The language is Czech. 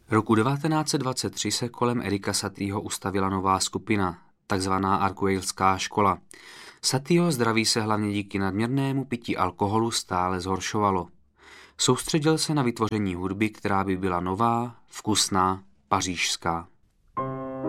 Roku 1923 se kolem Erika Satieho ustavila nová skupina, takzvaná Arkueilská škola. Satieho zdraví se hlavně díky nadměrnému pití alkoholu stále zhoršovalo. Soustředil se na vytvoření hudby, která by byla nová, vkusná, pařížská.